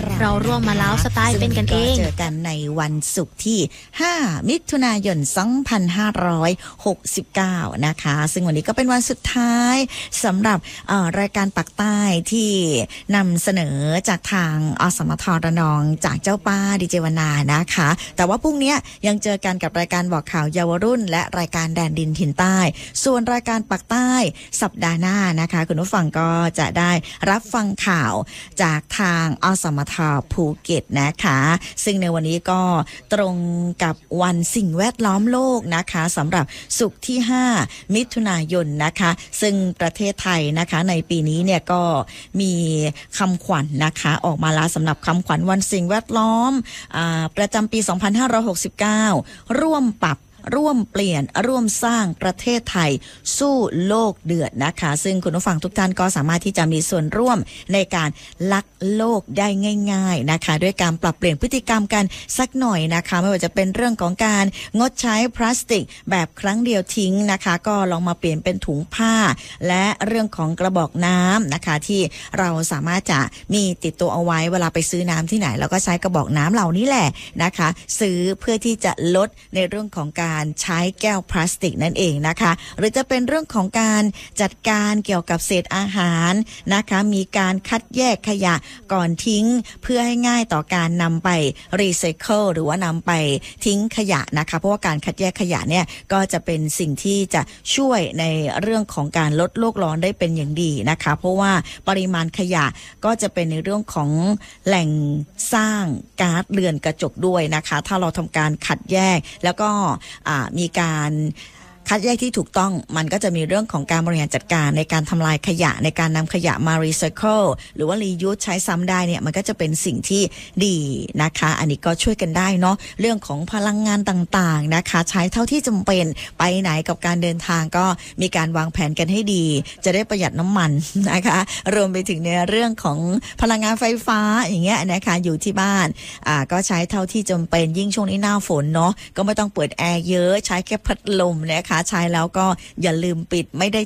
เราร่วมมาแล้วสไตล์เป็นกันเองเจอกันในวันศุกร์ที่5มิถุนายน2569นะคะซึ่งวันนี้ก็เป็นวันสุดท้ายสำหรับรายการปักใต้ที่นำเสนอจากทางอสมทระนองจากเจ้าป้าดีเจวนานะคะแต่ว่าพรุ่งนี้ยังเจอกันกับรายการบอกข่าวเยาวรุ่นและรายการแดนดินถิ่นใต้ส่วนรายการปักใต้สัปดาห์หน้านะคะคุณผู้ฟังก็จะได้รับฟังข่าวจากทางอสมทภูเก็ตนะคะซึ่งในวันนี้ก็ตรงกับวันสิ่งแวดล้อมโลกนะคะสำหรับศุกร์ที่5มิถุนายนนะคะซึ่งประเทศไทยนะคะในปีนี้เนี่ยก็มีคำขวัญ นะคะออกมาแล้วสำหรับคำขวัญวันสิ่งแวดล้อมประจำปี2569ร่วมปรับร่วมเปลี่ยนร่วมสร้างประเทศไทยสู้โลกเดือดนะคะซึ่งคุณผู้ฟังทุกท่านก็สามารถที่จะมีส่วนร่วมในการรักโลกได้ง่ายๆนะคะด้วยการปรับเปลี่ยนพฤติกรรมกันสักหน่อยนะคะไม่ว่าจะเป็นเรื่องของการงดใช้พลาสติกแบบครั้งเดียวทิ้งนะคะก็ลองมาเปลี่ยนเป็นถุงผ้าและเรื่องของกระบอกน้ำนะคะที่เราสามารถจะมีติดตัวเอาไว้เวลาไปซื้อน้ำที่ไหนแล้วก็ใช้กระบอกน้ำเหล่านี้แหละนะคะซื้อเพื่อที่จะลดในเรื่องของการใช้แก้วพลาสติกนั่นเองนะคะหรือจะเป็นเรื่องของการจัดการเกี่ยวกับเศษอาหารนะคะมีการคัดแยกขยะก่อนทิ้งเพื่อให้ง่ายต่อการนำไปรีไซเคิลหรือว่านำไปทิ้งขยะนะคะเพราะว่าการคัดแยกขยะเนี่ยก็จะเป็นสิ่งที่จะช่วยในเรื่องของการลดโลกร้อนได้เป็นอย่างดีนะคะเพราะว่าปริมาณขยะก็จะเป็นในเรื่องของแหล่งสร้างก๊าซเรือนกระจกด้วยนะคะถ้าเราทำการคัดแยกแล้วก็มีการคัดแยกที่ถูกต้องมันก็จะมีเรื่องของการบริหารจัดการในการทำลายขยะในการนำขยะมารีไซเคิลหรือว่ารียูสใช้ซ้ำได้เนี่ยมันก็จะเป็นสิ่งที่ดีนะคะอันนี้ก็ช่วยกันได้เนาะเรื่องของพลังงานต่างๆนะคะใช้เท่าที่จำเป็นไปไหนกับการเดินทางก็มีการวางแผนกันให้ดีจะได้ประหยัดน้ำมันนะคะรวมไปถึงในเรื่องของพลังงานไฟฟ้าอย่างเงี้ยนะคะอยู่ที่บ้านก็ใช้เท่าที่จำเป็นยิ่งช่วงนี้หน้าฝนเนาะก็ไม่ต้องเปิดแอร์เยอะใช้แค่พัดลมนะคะใช้แล้วก็อย่าลืมปิดไม่ได้